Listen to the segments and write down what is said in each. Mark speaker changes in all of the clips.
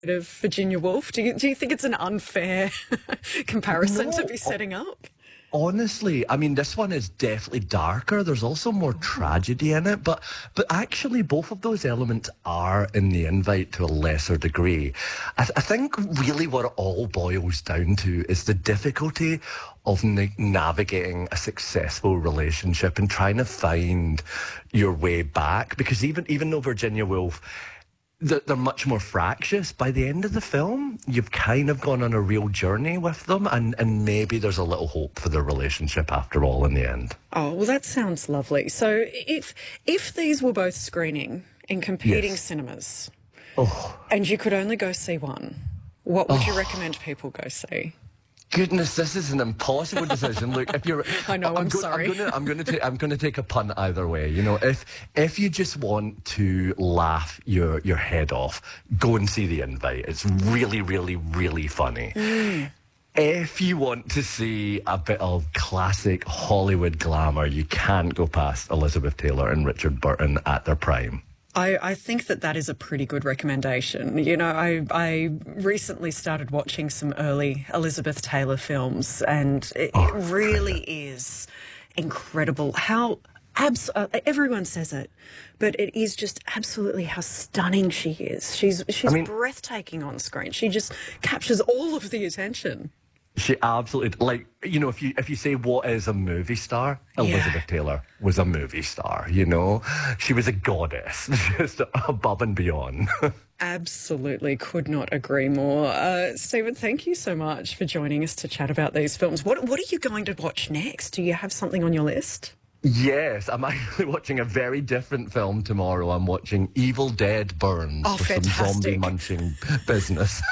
Speaker 1: of Virginia Woolf? Do you think it's an unfair comparison to be setting up?
Speaker 2: Honestly, I mean, this one is definitely darker. There's also more tragedy in it, but actually both of those elements are in The Invite to a lesser degree. I think really what it all boils down to is the difficulty of navigating a successful relationship and trying to find your way back. Because even though Virginia Woolf, they're much more fractious. By the end of the film, you've kind of gone on a real journey with them, and maybe there's a little hope for their relationship after all in the end.
Speaker 1: Oh, well, that sounds lovely. So if these were both screening in competing cinemas, and you could only go see one, what would you recommend people go see?
Speaker 2: Goodness, this is an impossible decision. Look, if you're,
Speaker 1: I know. I'm sorry.
Speaker 2: I'm going to take a punt either way. You know, if you just want to laugh your head off, go and see The Invite. It's really, really, really funny. If you want to see a bit of classic Hollywood glamour, you can't go past Elizabeth Taylor and Richard Burton at their prime.
Speaker 1: I think that is a pretty good recommendation. You know, I recently started watching some early Elizabeth Taylor films, and it really is incredible how everyone says it, but it is just absolutely how stunning she is. She's breathtaking on screen. She just captures all of the attention.
Speaker 2: She absolutely, like, you know, if you say what is a movie star, Elizabeth Taylor was a movie star, you know? She was a goddess, just above and beyond.
Speaker 1: Absolutely, could not agree more. Stephen, thank you so much for joining us to chat about these films. What are you going to watch next? Do you have something on your list?
Speaker 2: Yes, I'm actually watching a very different film tomorrow. I'm watching Evil Dead Burns for some zombie munching business.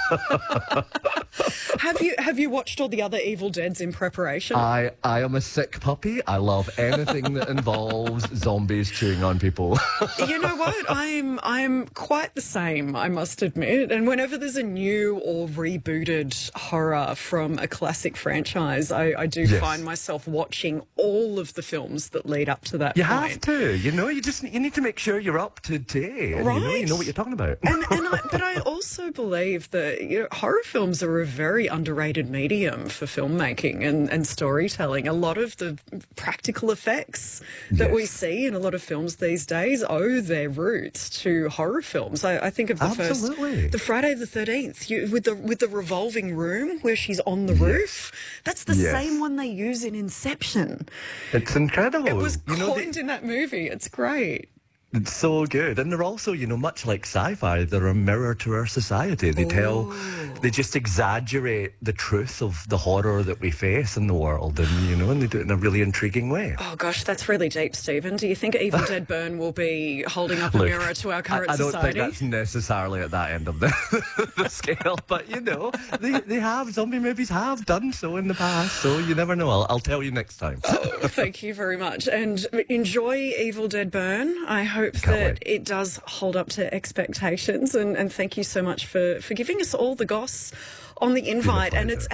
Speaker 1: Have you watched all the other Evil Deads in preparation?
Speaker 2: I am a sick puppy. I love anything that involves zombies chewing on people.
Speaker 1: You know what? I'm quite the same, I must admit. And whenever there's a new or rebooted horror from a classic franchise, I do find myself watching all of the films that lead up to that point.
Speaker 2: You have to, you know, you need to make sure you're up to date. And
Speaker 1: right.
Speaker 2: You know what you're talking about.
Speaker 1: But I also believe that horror films are a very underrated medium for filmmaking and storytelling. A lot of the practical effects that we see in a lot of films these days owe their roots to horror films. I think of the Friday the 13th with the revolving room where she's on the roof. That's the same one they use in Inception.
Speaker 2: It's incredible.
Speaker 1: It was coined in that movie. It's great.
Speaker 2: It's so good. And they're also, you know, much like sci-fi, they're a mirror to our society. They just exaggerate the truth of the horror that we face in the world, and, you know, and they do it in a really intriguing way.
Speaker 1: Oh, gosh, that's really deep, Stephen. Do you think Evil Dead Burn will be holding up a mirror to our current society?
Speaker 2: I don't think that's necessarily at that end of the scale, but, you know, zombie movies have done so in the past, so you never know. I'll tell you next time.
Speaker 1: Oh, thank you very much. And enjoy Evil Dead Burn. I hope that it does hold up to expectations, and thank you so much for giving us all the goss on The Invite and its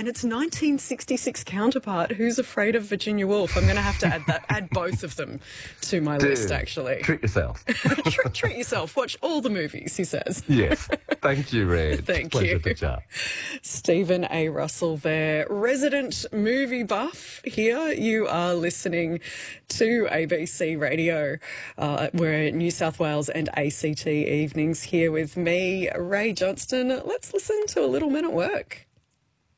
Speaker 1: 1966 counterpart, Who's Afraid of Virginia Woolf. I'm going to have to add both of them to my list, actually.
Speaker 2: Treat yourself.
Speaker 1: Treat yourself. Watch all the movies, he says.
Speaker 2: Yes. Thank you, Ray.
Speaker 1: Thank
Speaker 2: Pleasure
Speaker 1: you.
Speaker 2: to chat.
Speaker 1: Stephen A. Russell there, resident movie buff here. You are listening to ABC Radio. We're New South Wales and ACT evenings here with me, Ray Johnston. Let's listen to a little Men at Work.